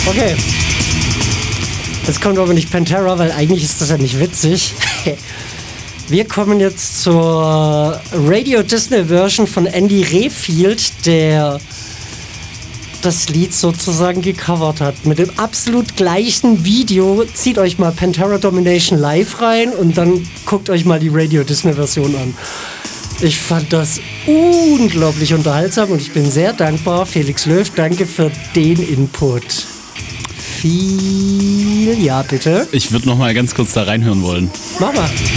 Okay. Jetzt kommt aber nicht Pantera, weil eigentlich ist das ja nicht witzig. Wir kommen jetzt zur Radio Disney Version von Andy Rehfield, der das Lied sozusagen gecovert hat. Mit dem absolut gleichen Video. Zieht euch mal Pantera Domination live rein und dann guckt euch mal die Radio Disney Version an. Ich fand das unglaublich unterhaltsam und ich bin sehr dankbar. Felix Löw, danke für den Input. Ja, bitte. Ich würde noch mal ganz kurz da reinhören wollen. Mach mal.